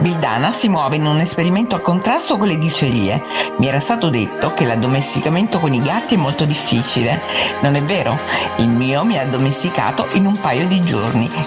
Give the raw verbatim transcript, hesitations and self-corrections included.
Bildana si muove in un esperimento a contrasto con le dicerie. Mi era stato detto che l'addomesticamento con i gatti è molto difficile. Non è vero? Il mio mi ha addomesticato in un paio di giorni